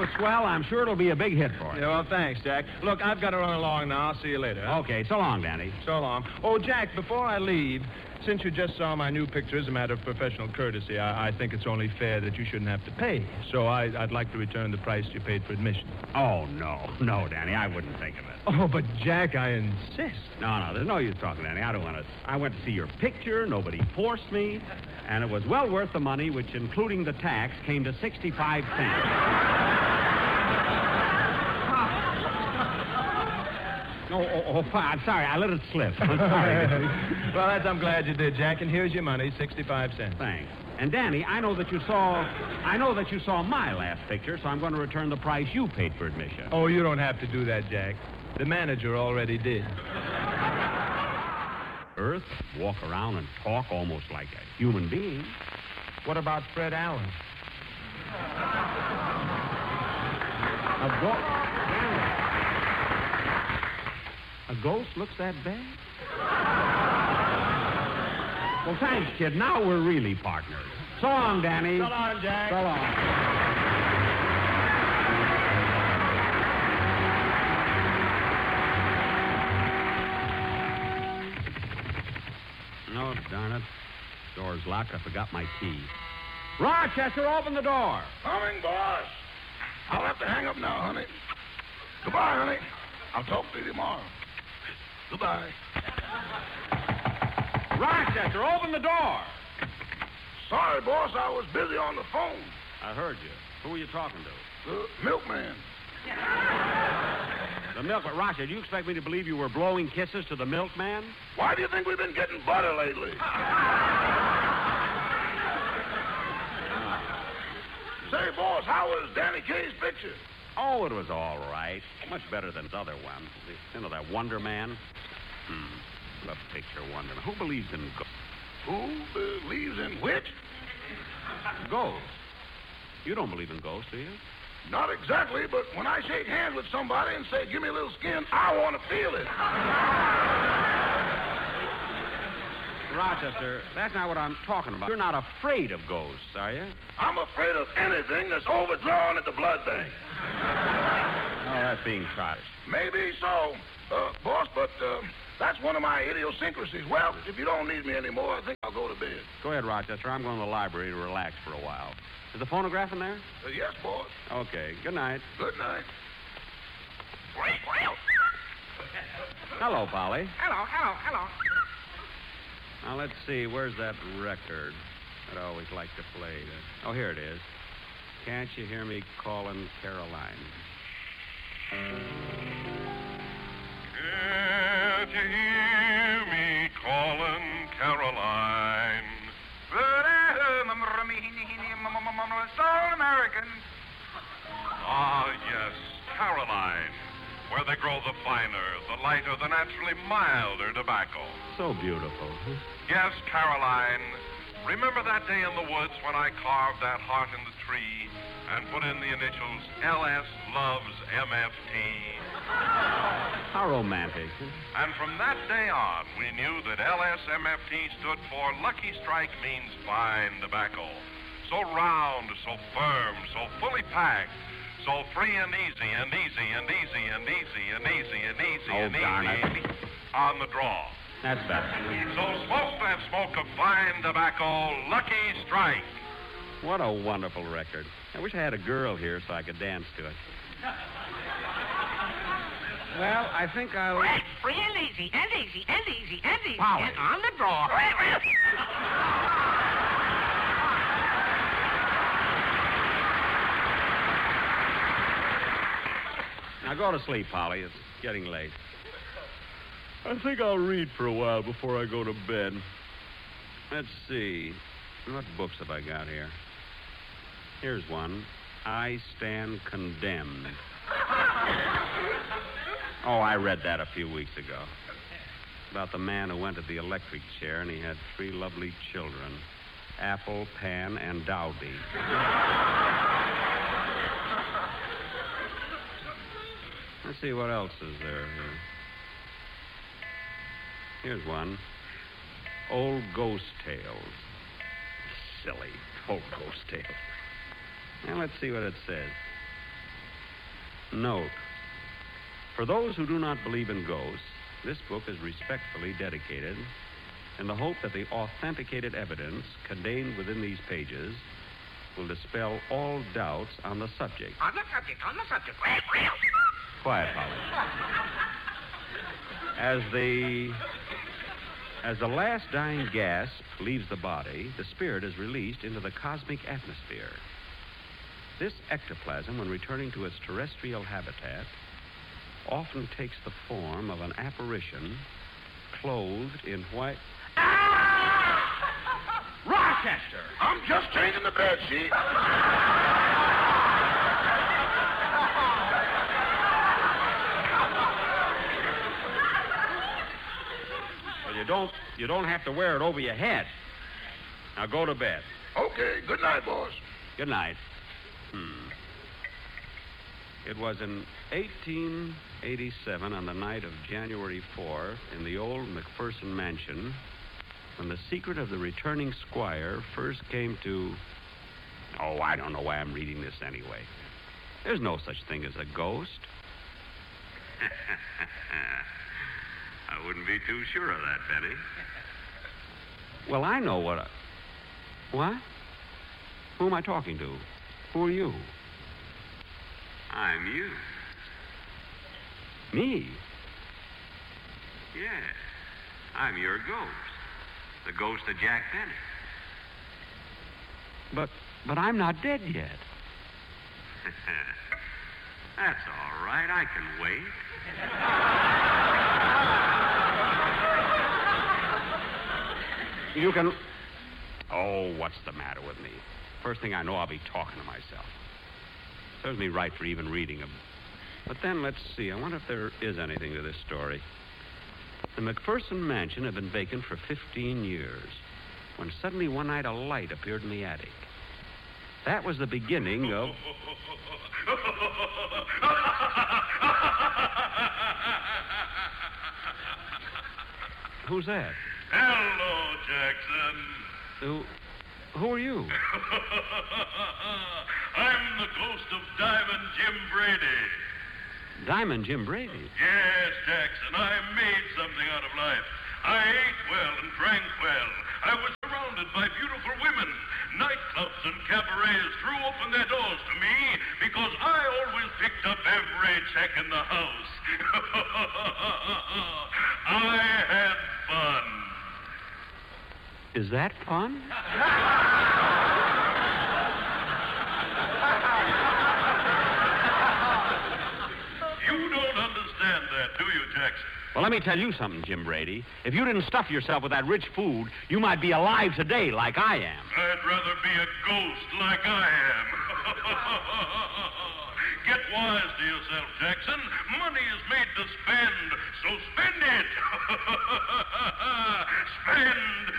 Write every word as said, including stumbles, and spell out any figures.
was swell. I'm sure it'll be a big hit for you. Yeah, well, thanks, Jack. Look, I've got to run along now. I'll see you later. Huh? Okay, so long, Danny. So long. Oh, Jack, before I leave, since you just saw my new picture, as a matter of professional courtesy, I, I think it's only fair that you shouldn't have to pay. So I, I'd like to return the price you paid for admission. Oh, no. No, Danny, I wouldn't think of it. Oh, but Jack, I insist. No, no, there's no use talking, Danny. I don't want to. I went to see your picture. Nobody forced me. And it was well worth the money, which, including the tax, came to sixty-five cents. Oh, oh, oh, I'm sorry. I let it slip. I'm sorry. Well, that's, I'm glad you did, Jack. And here's your money, sixty-five cents. Thanks. And, Danny, I know that you saw... I know that you saw my last picture, so I'm going to return the price you paid for admission. Oh, you don't have to do that, Jack. The manager already did. Earth, walk around and talk almost like a human being. What about Fred Allen? A ghost? A ghost looks that bad? Well, thanks, kid. Now we're really partners. So long, Danny. So long, Jack. So long. No, darn it. Door's locked. I forgot my key. Rochester, open the door. Coming, boss. I'll have to hang up now, honey. Goodbye, honey. I'll talk to you tomorrow. Goodbye. Rochester, open the door. Sorry, boss. I was busy on the phone. I heard you. Who were you talking to? The milkman. The milkman. Rochester, do you expect me to believe you were blowing kisses to the milkman? Why do you think we've been getting butter lately? Say, boss, how was Danny Kaye's picture? Oh, it was all right. Much better than the other one. You know, that Wonder Man? Hmm. The picture Wonder Man. Who believes in ghosts? Who believes in which? Ghosts. You don't believe in ghosts, do you? Not exactly, but when I shake hands with somebody and say, give me a little skin, I want to feel it. Rochester, that's not what I'm talking about. You're not afraid of ghosts, are you? I'm afraid of anything that's overdrawn at the blood bank. Oh, that's being childish. Maybe so, uh, boss, but uh, that's one of my idiosyncrasies. Well, if you don't need me anymore, I think I'll go to bed. Go ahead, Rochester. I'm going to the library to relax for a while. Is the phonograph in there? Uh, yes, boss. Okay. Good night. Good night. Hello, Polly. Hello, hello, hello. Now, let's see. Where's that record that I always like to play? Oh, here it is. Can't you hear me calling Caroline? Can't you hear me calling Caroline? So American. Ah, yes, Caroline. Where they grow the finer, the lighter, the naturally milder tobacco. So beautiful. Yes, Caroline. Remember that day in the woods when I carved that heart in the tree and put in the initials L S loves M F T? How romantic. And from that day on, we knew that L S M F T stood for Lucky Strike means fine tobacco. So round, so firm, so fully packed, so free and easy and easy and easy and easy and easy and easy Oh, and darn easy it. and easy on the draw. That's better. So smoke that smoke of fine tobacco, Lucky Strike. What a wonderful record. I wish I had a girl here so I could dance to it. Well, I think I'll... Red, free and easy, and easy, and easy, and easy, Polly. and on the draw. Now go to sleep, Polly. It's getting late. I think I'll read for a while before I go to bed. Let's see. What books have I got here? Here's one. I Stand Condemned. Oh, I read that a few weeks ago. About the man who went to the electric chair and he had three lovely children. Apple, Pan, and Dowdy. Let's see, what else is there here? Here's one. Old Ghost Tales. Silly. Old Ghost Tales. Now, let's see what it says. Note. For those who do not believe in ghosts, this book is respectfully dedicated in the hope that the authenticated evidence contained within these pages will dispel all doubts on the subject. On the subject, on the subject. Quiet, Holly. As the as the last dying gasp leaves the body, the spirit is released into the cosmic atmosphere. This ectoplasm, when returning to its terrestrial habitat, often takes the form of an apparition clothed in white. Rochester! I'm just changing the bed sheet. Well, you don't you don't have to wear it over your head. Now go to bed. Okay, good night, boss. Good night. Hmm. It was in eighteen eighty-seven, on the night of January fourth, in the old McPherson mansion, when the secret of the returning squire first came to... Oh, I don't know why I'm reading this anyway. There's no such thing as a ghost. I wouldn't be too sure of that, Benny. Well, I know what I... What? Who am I talking to? Who are you? I'm you. Me? Yes. I'm your ghost. The ghost of Jack Benny. But, but I'm not dead yet. That's all right. I can wait. You can... Oh, what's the matter with me? First thing I know, I'll be talking to myself. Serves me right for even reading them. But then, let's see. I wonder if there is anything to this story. The McPherson mansion had been vacant for fifteen years, when suddenly one night a light appeared in the attic. That was the beginning of... Who's that? Hello, Jackson. Who... Who are you? I'm the ghost of Diamond Jim Brady. Diamond Jim Brady? Yes, Jackson, I made something out of life. I ate well and drank well. I was surrounded by beautiful women. Nightclubs and cabarets threw open their doors to me because I always picked up every check in the house. I had fun. Is that fun? You don't understand that, do you, Jackson? Well, let me tell you something, Jim Brady. If you didn't stuff yourself with that rich food, you might be alive today like I am. I'd rather be a ghost like I am. Get wise to yourself, Jackson. Money is made to spend, so spend it. Spend,